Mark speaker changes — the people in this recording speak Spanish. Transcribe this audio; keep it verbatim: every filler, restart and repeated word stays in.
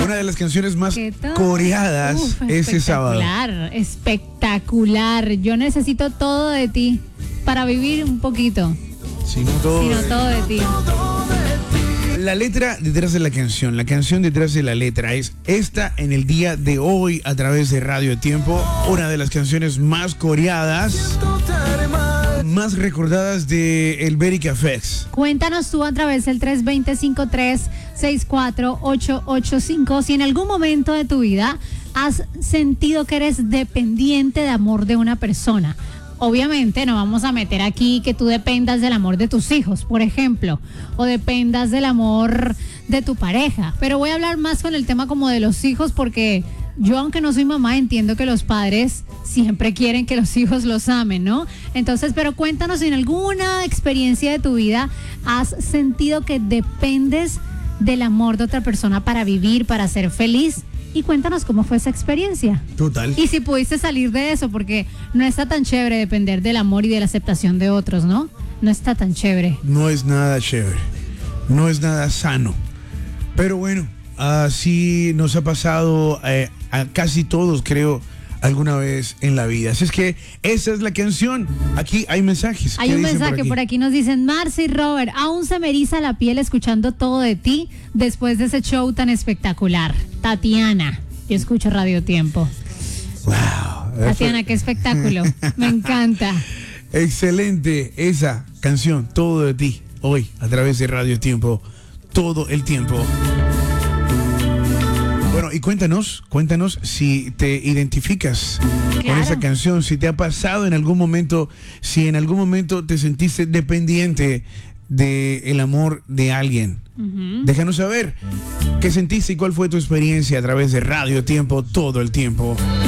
Speaker 1: Una de las canciones más
Speaker 2: ¿Qué tal?
Speaker 1: coreadas
Speaker 2: Uf,
Speaker 1: ese sábado.
Speaker 2: Espectacular, espectacular. Yo necesito todo de ti para vivir un poquito.
Speaker 1: Si no todo.
Speaker 2: Sino todo de ti.
Speaker 1: La letra detrás de la canción, la canción detrás de la letra es esta en el día de hoy a través de Radio Tiempo, una de las canciones más coreadas, más recordadas de el Very Cafés.
Speaker 2: Cuéntanos tú a través del tres dos cero, cinco tres seis cuatro ocho ocho cinco si en algún momento de tu vida has sentido que eres dependiente de amor de una persona. Obviamente no vamos a meter aquí que tú dependas del amor de tus hijos, por ejemplo, o dependas del amor de tu pareja, pero voy a hablar más con el tema como de los hijos porque yo, aunque no soy mamá, entiendo que los padres siempre quieren que los hijos los amen, ¿no? Entonces, pero cuéntanos si en alguna experiencia de tu vida has sentido que dependes del amor de otra persona para vivir, para ser feliz. Y cuéntanos cómo fue esa experiencia.
Speaker 1: Total.
Speaker 2: Y si pudiste salir de eso, porque no está tan chévere depender del amor y de la aceptación de otros, ¿no? No está tan chévere.
Speaker 1: No es nada chévere, no es nada sano. Pero bueno, así nos ha pasado eh, a casi todos, creo, alguna vez en la vida. Así es que esa es la canción. Aquí hay mensajes.
Speaker 2: Hay
Speaker 1: ¿Qué
Speaker 2: un
Speaker 1: dicen
Speaker 2: mensaje por aquí? por aquí, nos dicen, Marcy y Robert, aún se me eriza la piel escuchando todo de ti después de ese show tan espectacular. Tatiana, yo escucho Radio Tiempo.
Speaker 1: Wow.
Speaker 2: Tatiana, qué espectáculo. Me encanta.
Speaker 1: Excelente esa canción, Todo de ti, hoy a través de Radio Tiempo, todo el tiempo. Bueno, y cuéntanos, cuéntanos si te identificas
Speaker 2: Claro.
Speaker 1: con esa canción, si te ha pasado en algún momento, si en algún momento te sentiste dependiente del amor de alguien.
Speaker 2: Uh-huh.
Speaker 1: Déjanos saber qué sentiste y cuál fue tu experiencia a través de Radio Tiempo todo el tiempo.